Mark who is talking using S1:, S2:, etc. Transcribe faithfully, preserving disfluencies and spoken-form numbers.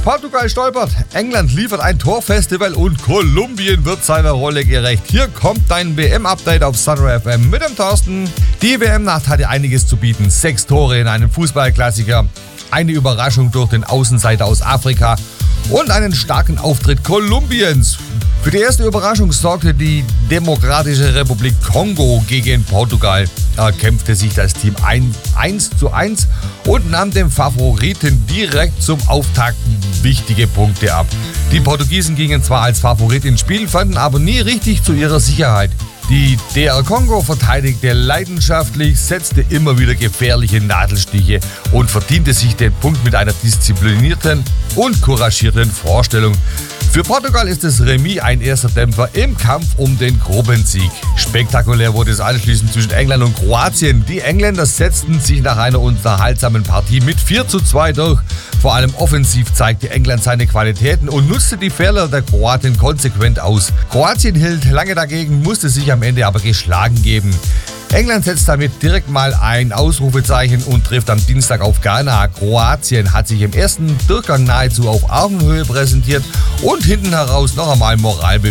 S1: Portugal stolpert, England liefert ein Torfestival und Kolumbien wird seiner Rolle gerecht. Hier kommt dein W M-Update auf Sunray F M mit dem Thorsten. Die W M-Nacht hatte einiges zu bieten. Sechs Tore in einem Fußballklassiker, eine Überraschung durch den Außenseiter aus Afrika und einen starken Auftritt Kolumbiens. Für die erste Überraschung sorgte die Demokratische Republik Kongo gegen Portugal. Da kämpfte sich das Team eins zu eins und nahm dem Favoriten direkt zum Auftakt wichtige Punkte ab. Die Portugiesen gingen zwar als Favorit ins Spiel, fanden aber nie richtig zu ihrer Sicherheit. Die D R Kongo verteidigte leidenschaftlich, setzte immer wieder gefährliche Nadelstiche und verdiente sich den Punkt mit einer disziplinierten und couragierten Vorstellung. Für Portugal ist das Remis ein erster Dämpfer im Kampf um den Gruppensieg. Spektakulär wurde es anschließend zwischen England und Kroatien. Die Engländer setzten sich nach einer unterhaltsamen Partie mit vier zu zwei durch. Vor allem offensiv zeigte England seine Qualitäten und nutzte die Fehler der Kroaten konsequent aus. Kroatien hielt lange dagegen, musste sich am Ende aber geschlagen geben. England setzt damit direkt mal ein Ausrufezeichen und trifft am Dienstag auf Ghana. Kroatien hat sich im ersten Durchgang nahezu auf Augenhöhe präsentiert und hinten heraus noch einmal Moral bewiesen.